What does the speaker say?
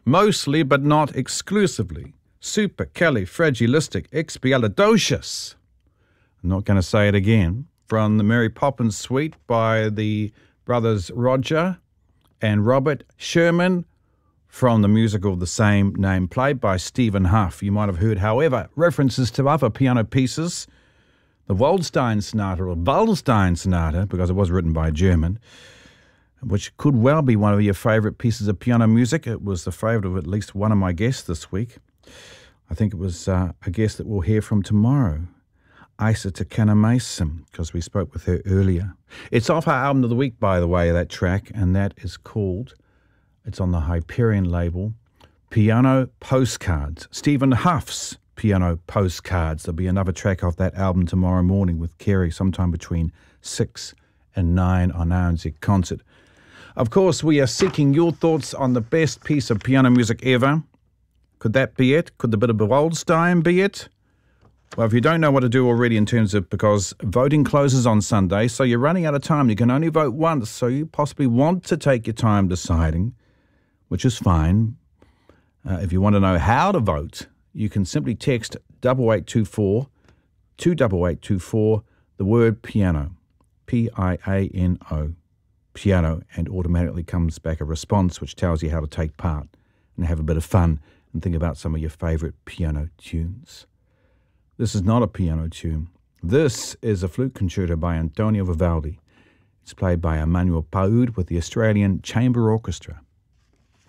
mostly but not exclusively supercalifragilisticexpialidocious. I'm not going to say it again. From the Mary Poppins Suite by the brothers Roger and Robert Sherman, from the musical of the same name, played by Stephen Huff. You might have heard, however, references to other piano pieces. The Waldstein Sonata, or Waldstein Sonata, because it was written by a German, which could well be one of your favourite pieces of piano music. It was the favourite of at least one of my guests this week. I think it was a guest that we'll hear from tomorrow, Isa Takana Mason, because we spoke with her earlier. It's off our album of the week, by the way, that track, and that is called, it's on the Hyperion label, Piano Postcards. Stephen Huff's Piano Postcards. There'll be another track off that album tomorrow morning with Kerry, sometime between 6 and 9 on RNZ Concert. Of course, we are seeking your thoughts on the best piece of piano music ever. Could that be it? Could the bit of Waldstein be it? Well, if you don't know what to do already in terms of, because voting closes on Sunday, so you're running out of time. You can only vote once, so you possibly want to take your time deciding, which is fine. If you want to know how to vote, you can simply text 8824 28824 the word piano, Piano, piano, and automatically comes back a response which tells you how to take part and have a bit of fun and think about some of your favourite piano tunes. This is not a piano tune. This is a flute concerto by Antonio Vivaldi. It's played by Emmanuel Paud with the Australian Chamber Orchestra.